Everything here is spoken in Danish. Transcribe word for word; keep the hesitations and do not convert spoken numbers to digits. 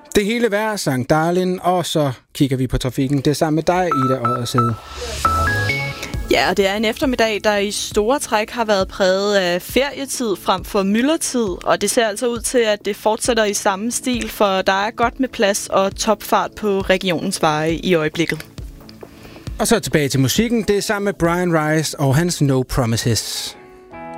Det hele vejr, sang Darlin, og så kigger vi på trafikken. Det er sammen med dig, Ida Oddersede. Ja, det er en eftermiddag, der i store træk har været præget af ferietid frem for myldretid, og det ser altså ud til, at det fortsætter i samme stil, for der er godt med plads og topfart på regionens veje i øjeblikket. Og så tilbage til musikken. Det er sammen med Brian Rice og hans No Promises.